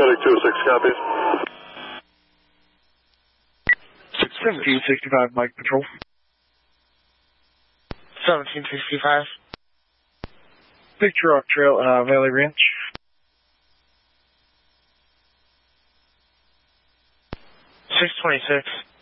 Medic 206 copies. 1765 Mike Patrol. 1765. Picture Rock Trail, Valley Ranch. 626.